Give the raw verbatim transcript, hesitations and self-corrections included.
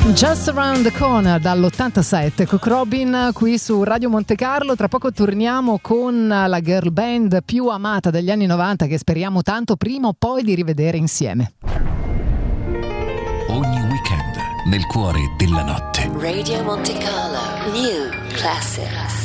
Just Around the Corner dall'ottantasette, Cook Robin qui su Radio Monte Carlo. Tra poco torniamo con la girl band più amata degli anni novanta, che speriamo tanto prima o poi di rivedere insieme. Ogni weekend nel cuore della notte. Radio Monte Carlo New Classics.